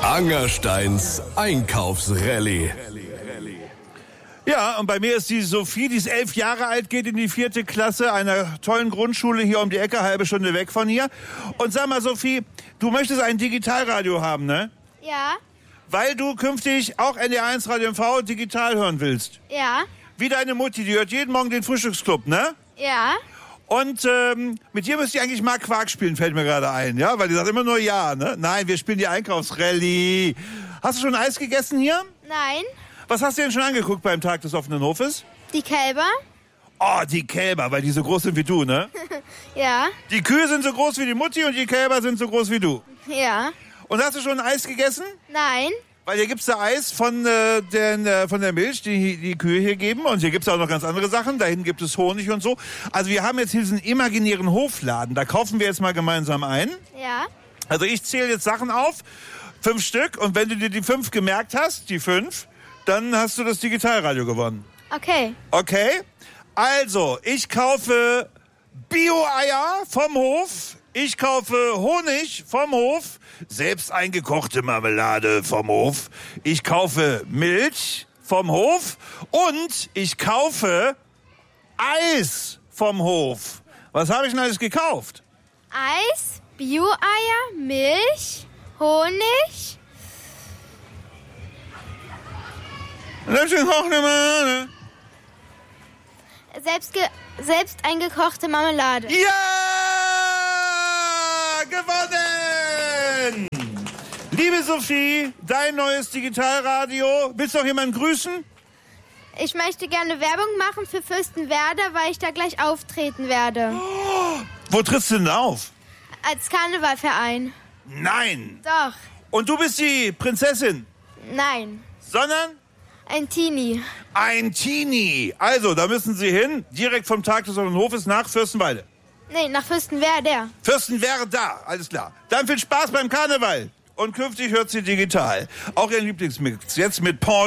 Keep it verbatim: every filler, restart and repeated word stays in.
Angersteins Einkaufsrallye. Ja, und bei mir ist die Sophie, die ist elf Jahre alt, geht in die vierte Klasse einer tollen Grundschule hier um die Ecke, halbe Stunde weg von hier. Und sag mal, Sophie, du möchtest ein Digitalradio haben, ne? Ja. Weil du künftig auch N D R eins Radio M V digital hören willst. Ja. Wie deine Mutti, die hört jeden Morgen den Frühstücksclub, ne? Ja. Und ähm, mit dir müsst ihr eigentlich mal Quark spielen, fällt mir gerade ein, ja? Weil die sagt immer nur ja, ne? Nein, wir spielen die Einkaufsrallye. Hast du schon Eis gegessen hier? Nein. Was hast du denn schon angeguckt beim Tag des offenen Hofes? Die Kälber? Oh, die Kälber, weil die so groß sind wie du, ne? Ja. Die Kühe sind so groß wie die Mutti und die Kälber sind so groß wie du. Ja. Und hast du schon Eis gegessen? Nein. Weil hier gibt's da Eis von, äh, den, äh, von der Milch, die die Kühe hier geben. Und hier gibt's auch noch ganz andere Sachen. Da hinten gibt es Honig und so. Also wir haben jetzt hier diesen imaginären Hofladen. Da kaufen wir jetzt mal gemeinsam ein. Ja. Also ich zähle jetzt Sachen auf. Fünf Stück. Und wenn du dir die fünf gemerkt hast, die fünf, dann hast du das Digitalradio gewonnen. Okay. Okay? Also, ich kaufe Bio-Eier vom Hof. Ich kaufe Honig vom Hof. Selbst eingekochte Marmelade vom Hof. Ich kaufe Milch vom Hof. Und ich kaufe Eis vom Hof. Was habe ich denn alles gekauft? Eis, Bio-Eier, Milch, Honig. Selbst gekochte Marmelade. Selbst, ge selbst eingekochte Marmelade. Ja! Gewonnen! Liebe Sophie, dein neues Digitalradio. Willst du noch jemanden grüßen? Ich möchte gerne Werbung machen für Fürstenwerder, weil ich da gleich auftreten werde. Oh, wo trittst du denn auf? Als Karnevalverein. Nein! Doch. Und du bist die Prinzessin? Nein. Sondern? Ein Teenie. Ein Teenie. Also, da müssen Sie hin, direkt vom Tag des offenen Hofes nach Fürstenwalde. Nee, nach Fürstenwerder. Fürstenwerder, alles klar. Dann viel Spaß beim Karneval. Und künftig hört sie digital. Auch Ihren Lieblingsmix. Jetzt mit Paul